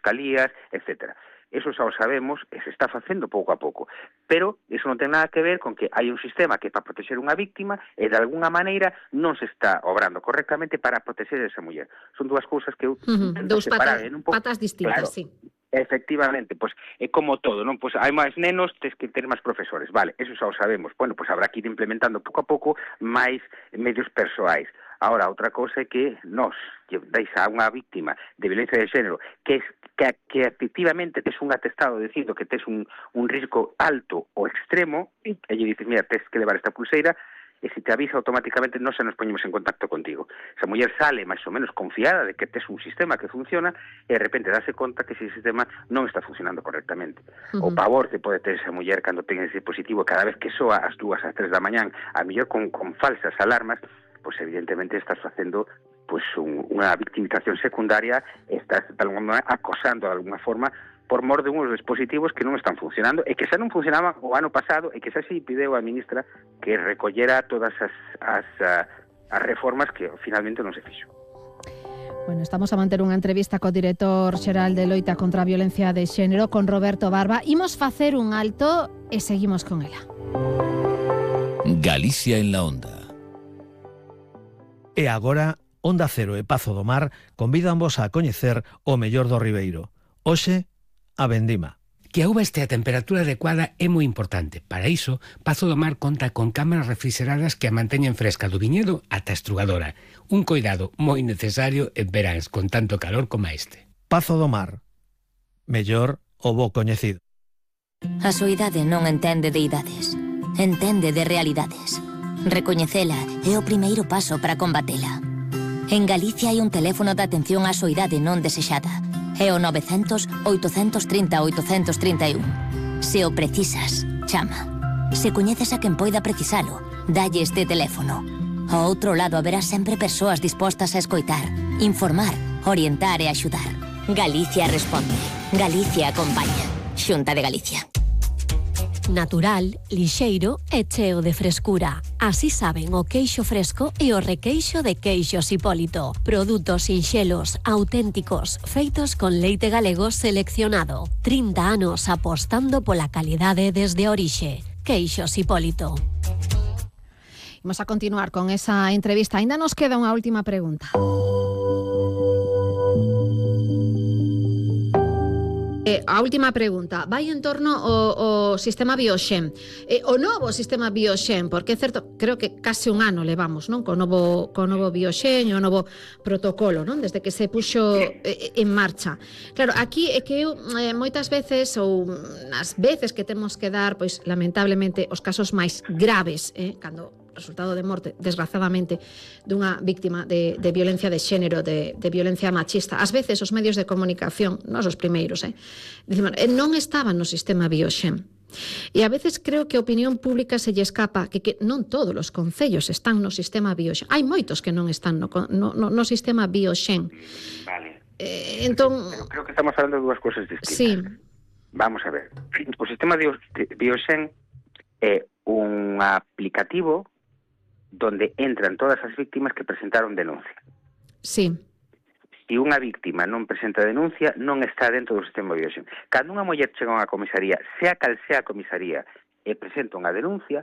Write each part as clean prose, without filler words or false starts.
fiscalías, etcétera. Eso xa o sabemos e se está facendo pouco a pouco. Pero iso non ten nada que ver con que hai un sistema que é para protexer unha víctima e de alguna maneira non se está obrando correctamente para protexer esa muller. Son dúas cousas que eu intento separar en un pouco. Patas distintas, claro, sí. Efectivamente, pois é como todo, non? Pois hai máis nenos, tens que ter máis profesores, vale, eso xa o sabemos. Bueno, pois habrá que ir implementando pouco a pouco máis medios persoais. Ahora, outra cousa é que nós dais a unha víctima de violencia de xénero que efectivamente tes un atestado dicindo que tes un risco alto ou extremo, e lle dices, mira, tes que levar esta pulseira, e se te avisa automáticamente non se nos poñemos en contacto contigo. Esa muller sale máis ou menos confiada de que tes un sistema que funciona e de repente dase conta que ese sistema non está funcionando correctamente. O pavor que pode ter esa muller cando ten ese dispositivo cada vez que soa ás 2, ás 3 da mañán, a mellor con falsas alarmas, pois evidentemente estás facendo pois unha victimización secundaria, estás de alguma maneira acosando de alguna forma por mor de uns dispositivos que non están funcionando e que xa non funcionaban o ano pasado e que xa se pideu a ministra que recollera todas as reformas que finalmente non se fixo. Bueno, estamos a manter unha entrevista co director xeral de loita contra a violencia de xénero, con Roberto Barba. Imos facer un alto e seguimos con ela. Galicia en la onda. E agora, Onda Cero e Pazo do Mar convídanvos a coñecer o mellor do Ribeiro. Hoxe, a vendima. Que a uva este a temperatura adecuada é moi importante. Para iso, Pazo do Mar conta con cámaras refrigeradas que a manteñen fresca do viñedo ata a estrugadora. Un coidado moi necesario en veráns con tanto calor como este. Pazo do Mar. Mellor o bo coñecido. A soidade non entende de idades. Entende de realidades. Recoñecela é o primeiro paso para combatela. En Galicia hai un teléfono de atención á soidade non desexada. É o 900-830-831. Se o precisas, chama. Se coñeces a quen poida precisalo, dalle este teléfono. Ao outro lado haberá sempre persoas dispostas a escoitar, informar, orientar e axudar. Galicia responde. Galicia acompaña. Xunta de Galicia. Natural, lixeiro e cheo de frescura. Así saben o queixo fresco e o requeixo de Queixos Hipólito. Produtos sinxelos, auténticos, feitos con leite galego seleccionado. 30 anos apostando pola calidade desde a orixe. Queixos Hipólito. Vamos a continuar con esa entrevista. Ainda nos queda unha última pregunta. A última pregunta vai en torno ao sistema Bioxen, o novo sistema Bioxen, porque é certo, creo que case un ano levamos, non, co novo Bioxen e o novo protocolo, non, desde que se puxo en marcha. Claro, aquí é que eu moitas veces, ou nas veces que temos que dar, pois lamentablemente os casos máis graves, cando resultado de morte, desgraciadamente, dunha víctima de violencia de xénero, de violencia machista. Ás veces os medios de comunicación, nós os primeiros, dicimos, non estaban no sistema Bioxen. E a veces creo que a opinión pública se lle escapa que non todos os concellos están no sistema Bioxen. Hai moitos que non están no sistema Bioxen. Vale. Entón, creo que estamos falando de dúas cousas distintas. Sí. Vamos a ver. O sistema Bioxen é un aplicativo donde entran todas as víctimas que presentaron denuncia. Sí. Se unha víctima non presenta denuncia, non está dentro do sistema Bioxen. Cando unha muller chega a unha comisaría, sea cal sea a comisaría, e presenta unha denuncia,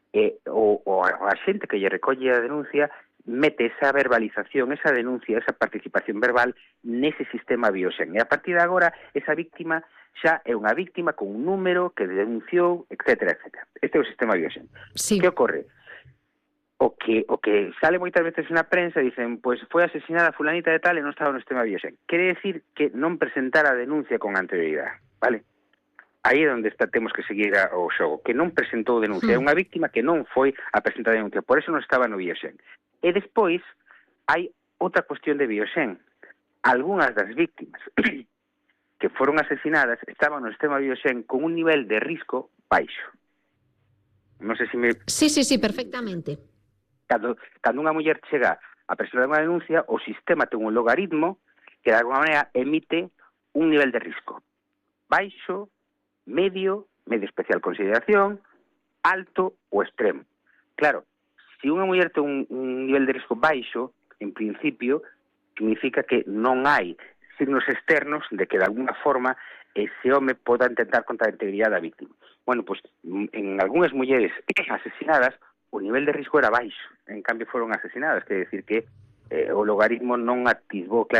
o a xente que lle recolle a denuncia mete esa verbalización, esa denuncia, esa participación verbal nese sistema Bioxen. E a partir de agora, esa víctima xa é unha víctima con un número que denunciou, etcétera, etcétera. Este é o sistema Bioxen. Sí. Que ocorre? O que sale moitas veces na prensa, dicen, pois foi asesinada fulanita de tal e non estaba no sistema Bioxen. Quere decir que non presentara a denuncia con anterioridade, vale? Aí é onde temos que seguir o xogo, que non presentou denuncia. É unha víctima que non foi a presentar denuncia, por eso non estaba no Bioxen. E despois hai outra cuestión de Bioxen. Algúnas das víctimas que foron asesinadas estaban no sistema Bioxen con un nivel de risco baixo. Non sei se me... Sí, perfectamente. Cando unha muller chega a presentar unha denuncia, o sistema ten un logaritmo que de alguma maneira emite un nivel de risco. Baixo, medio especial consideración, alto ou extremo. Claro, se unha muller ten un nivel de risco baixo, en principio, significa que non hai signos externos de que de alguna forma ese home poda intentar contra a integridade da víctima. Bueno, pois en algunhas mulleres asesinadas o nivel de risco era baixo, en cambio foron asesinadas, quer decir que o logaritmo non atisbou